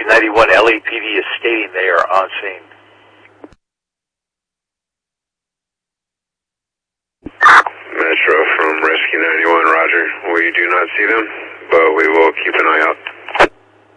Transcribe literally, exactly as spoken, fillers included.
ninety-one L A P D is stating they are on scene. Metro from Rescue ninety-one, roger. We do not see them, but we will keep an eye out.